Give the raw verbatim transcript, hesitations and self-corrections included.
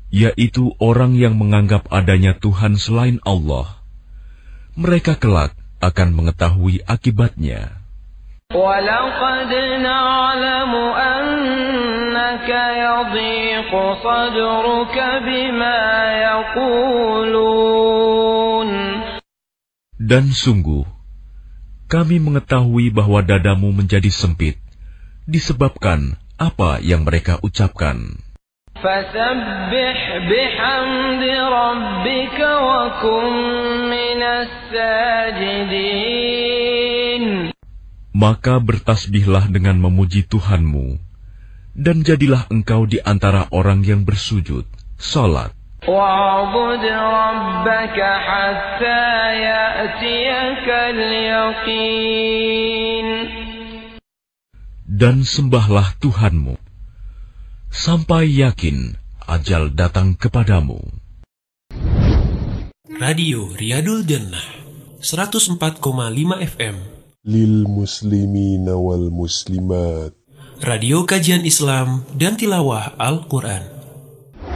yaitu orang yang menganggap adanya Tuhan selain Allah. Mereka kelak akan mengetahui akibatnya. وَلَقَدْ نَعْلَمُ أَنَّكَ يَضِيقُ صَدْرُكَ بِمَا يَقُولُونَ. Dan sungguh, kami mengetahui bahwa dadamu menjadi sempit disebabkan apa yang mereka ucapkan. فَسَبِّحْ بِحَمْدِ رَبِّكَ وَكُن مِّنَ السَّاجِدِينَ. Maka bertasbihlah dengan memuji Tuhanmu, dan jadilah engkau di antara orang yang bersujud, salat. وَاعْبُدْ رَبَّكَ حَتَّى يَأْتِيَكَ الْيَقِينُ. Dan sembahlah Tuhanmu, sampai yakin ajal datang kepadamu. Radio Riyadul Jannah seratus empat koma lima F M Lil muslimina wal muslimat. Radio kajian Islam dan tilawah Al-Quran.